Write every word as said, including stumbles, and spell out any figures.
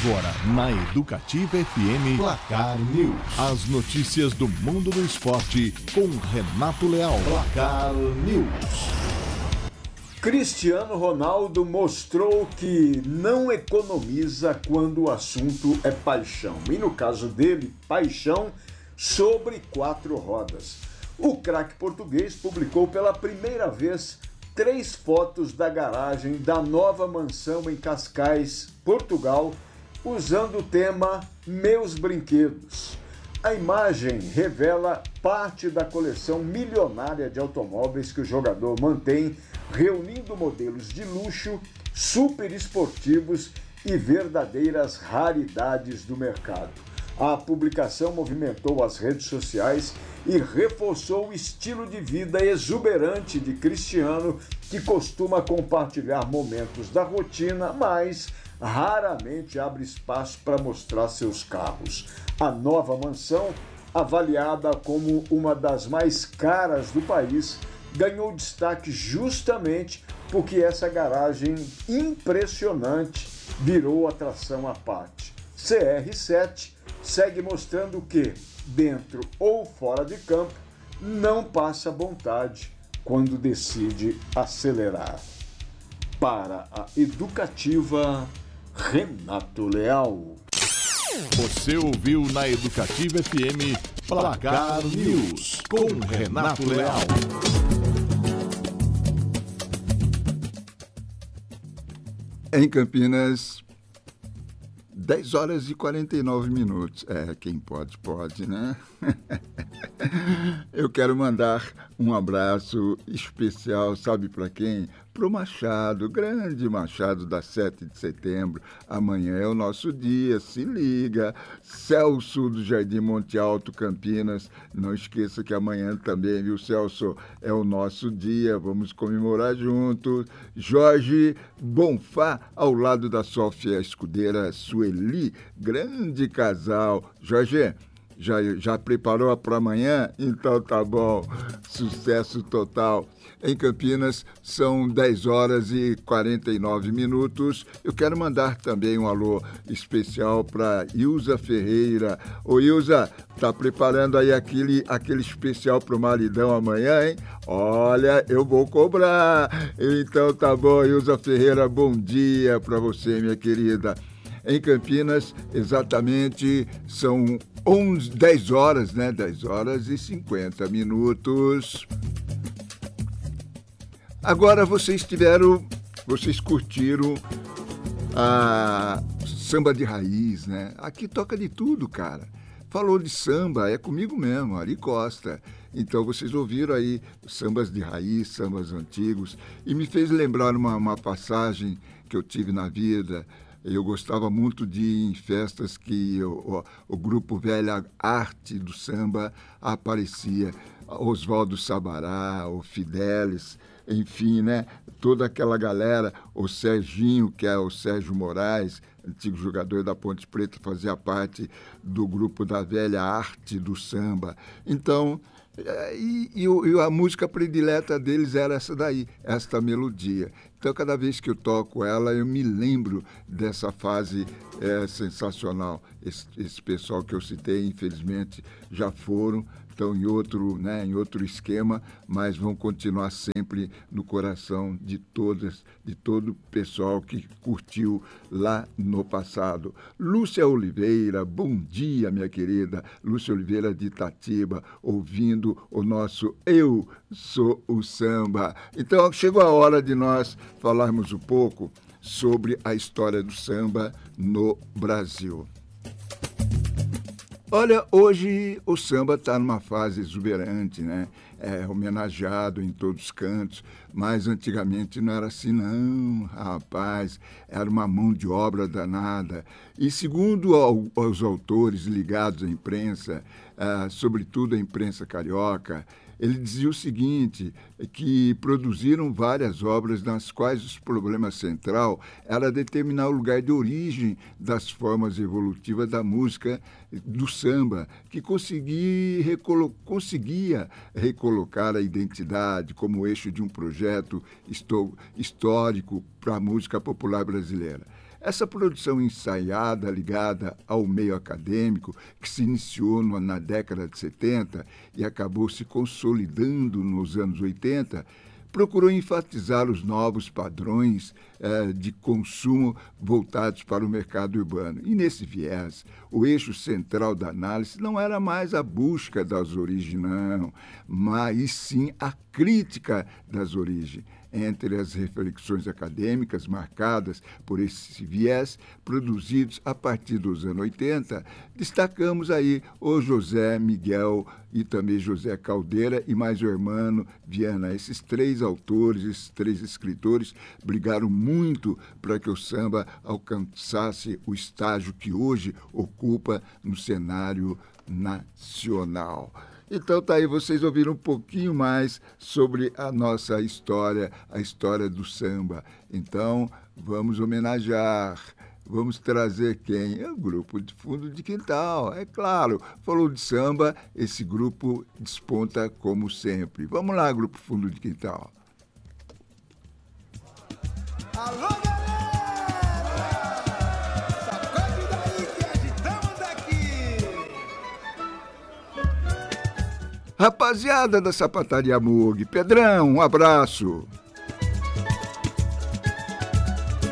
Agora, na Educativa F M, Placar News. As notícias do mundo do esporte com Renato Leal. Placar News. Cristiano Ronaldo mostrou que não economiza quando o assunto é paixão. E no caso dele, paixão sobre quatro rodas. O craque português publicou pela primeira vez três fotos da garagem da nova mansão em Cascais, Portugal, usando o tema Meus Brinquedos. A imagem revela parte da coleção milionária de automóveis que o jogador mantém, reunindo modelos de luxo, super esportivos e verdadeiras raridades do mercado. A publicação movimentou as redes sociais e reforçou o estilo de vida exuberante de Cristiano, que costuma compartilhar momentos da rotina, mas raramente abre espaço para mostrar seus carros. A nova mansão, avaliada como uma das mais caras do país, ganhou destaque justamente porque essa garagem impressionante virou atração à parte. C R sete segue mostrando que, dentro ou fora de campo, não passa vontade quando decide acelerar. Para a Educativa, Renato Leal. Você ouviu na Educativa F M Placar News com Renato Leal. Em Campinas, dez horas e quarenta e nove minutos. É, quem pode, pode, né? Eu quero mandar um abraço especial, sabe para quem? Para o Machado, grande Machado da sete de setembro. Amanhã é o nosso dia, se liga. Celso do Jardim Monte Alto, Campinas. Não esqueça que amanhã também, viu, Celso? É o nosso dia, vamos comemorar juntos. Jorge Bonfá, ao lado da sua fiel escudeira Sueli, grande casal. Jorge, Já, já preparou para amanhã? Então tá bom. Sucesso total. Em Campinas, são dez horas e quarenta e nove minutos. Eu quero mandar também um alô especial para Ilza Ferreira. Ô Ilza, tá preparando aí aquele, aquele especial pro maridão amanhã, hein? Olha, eu vou cobrar. Então tá bom, Ilza Ferreira, bom dia para você, minha querida. Em Campinas, exatamente, são onze, dez horas, né? dez horas e cinquenta minutos. Agora vocês tiveram, vocês curtiram a samba de raiz, né? Aqui toca de tudo, cara. Falou de samba, é comigo mesmo, Ari Costa. Então vocês ouviram aí sambas de raiz, sambas antigos, e me fez lembrar uma, uma passagem que eu tive na vida. Eu gostava muito de ir em festas que o, o, o grupo Velha Arte do Samba aparecia. Oswaldo Sabará, o Fidelis, enfim, né? Toda aquela galera, o Serginho, que é o Sérgio Moraes, antigo jogador da Ponte Preta, fazia parte do grupo da Velha Arte do Samba. Então, e, e, e a música predileta deles era essa daí, esta melodia. Então, cada vez que eu toco ela, eu me lembro dessa fase é, sensacional. Esse, esse pessoal que eu citei, infelizmente, já foram, estão em outro, né, em outro esquema, mas vão continuar sempre no coração de todas, de todo o pessoal que curtiu lá no passado. Lúcia Oliveira, bom dia, minha querida. Lúcia Oliveira de Itatiba, ouvindo o nosso Eu Sou o Samba. Então, chegou a hora de nós falarmos um pouco sobre a história do samba no Brasil. Olha, hoje o samba está numa fase exuberante, né? É homenageado em todos os cantos, mas antigamente não era assim não, rapaz, era uma mão de obra danada. E segundo ao, os autores ligados à imprensa, ah, sobretudo a imprensa carioca, ele dizia o seguinte, que produziram várias obras nas quais o problema central era determinar o lugar de origem das formas evolutivas da música do samba, que conseguia, recolo- conseguia recolocar a identidade como eixo de um projeto histó- histórico para a música popular brasileira. Essa produção ensaiada, ligada ao meio acadêmico, que se iniciou na década de setenta e acabou se consolidando nos anos oitenta, procurou enfatizar os novos padrões eh, de consumo voltados para o mercado urbano. E, nesse viés, o eixo central da análise não era mais a busca das origens, não, mas sim a crítica das origens. Entre as reflexões acadêmicas marcadas por esse viés, produzidos a partir dos anos oitenta, destacamos aí o José Miguel e também José Caldeira e mais o Hermano Viana. Esses três autores, esses três escritores brigaram muito para que o samba alcançasse o estágio que hoje ocupa no cenário nacional. Então tá aí, vocês ouviram um pouquinho mais sobre a nossa história, a história do samba. Então, vamos homenagear, vamos trazer quem? É o grupo de Fundo de Quintal, é claro. Falou de samba, esse grupo desponta como sempre. Vamos lá, grupo Fundo de Quintal. Alô, galera! Sacode daí que agitamos aqui! Rapaziada da Sapataria Mug, Pedrão, um abraço.